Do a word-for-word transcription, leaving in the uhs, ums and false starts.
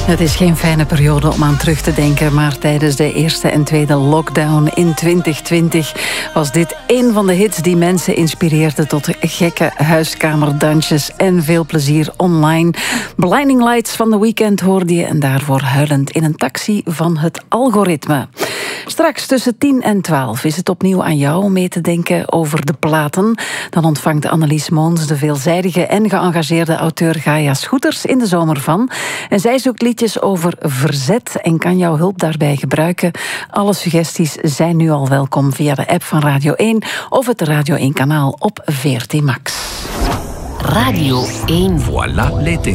Het is geen fijne periode om aan terug te denken, maar tijdens de eerste en tweede lockdown in twintig twintig was dit een van de hits die mensen inspireerde tot gekke huiskamerdansjes en veel plezier online. Blinding Lights van The Weeknd hoorde je en daarvoor Huilend in een taxi van het Algoritme. Straks tussen tien en twaalf is het opnieuw aan jou om mee te denken over de platen. Dan ontvangt Annelies Moons de veelzijdige en geëngageerde auteur Gaia Schoeters in de zomer van. En zij zoekt liedjes over verzet en kan jouw hulp daarbij gebruiken. Alle suggesties zijn nu al welkom via de app van Radio één of het Radio één kanaal op V R T Max. Radio één. Voilà l'été.